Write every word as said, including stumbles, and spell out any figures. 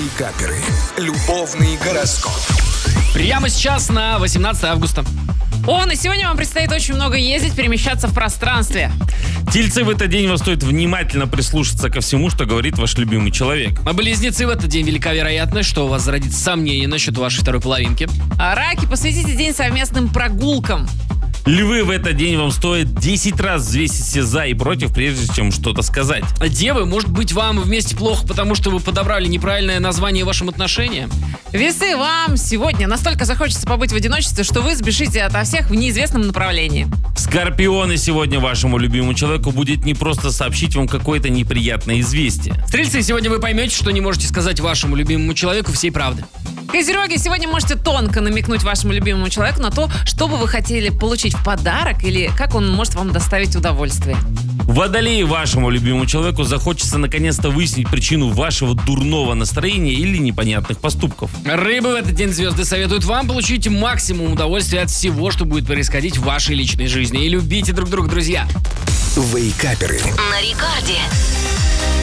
Вейкаперы. Любовный гороскоп. Прямо сейчас на восемнадцатое августа. Овны, сегодня вам предстоит очень много ездить, перемещаться в пространстве. Тельцы, в этот день вам стоит внимательно прислушаться ко всему, что говорит ваш любимый человек. А близнецы, в этот день велика вероятность, что у вас зародится сомнение насчет вашей второй половинки. А раки, посвятите день совместным прогулкам. Львы, в этот день вам стоит десять раз взвесить все за и против, прежде чем что-то сказать. А девы, может быть, вам вместе плохо, потому что вы подобрали неправильное название вашим отношениям? Весы, вам сегодня настолько захочется побыть в одиночестве, что вы сбежите ото всех в неизвестном направлении. Скорпионы, сегодня вашему любимому человеку будет не просто сообщить вам какое-то неприятное известие. Стрельцы, сегодня вы поймете, что не можете сказать вашему любимому человеку всей правды. Козероги, сегодня можете тонко намекнуть вашему любимому человеку на то, что бы вы хотели получить в подарок или как он может вам доставить удовольствие. Водолеи, вашему любимому человеку захочется наконец-то выяснить причину вашего дурного настроения или непонятных поступков. Рыбы, в этот день звезды советуют вам получить максимум удовольствия от всего, что будет происходить в вашей личной жизни. И любите друг друга, друзья. Вейкаперы. На рекорде.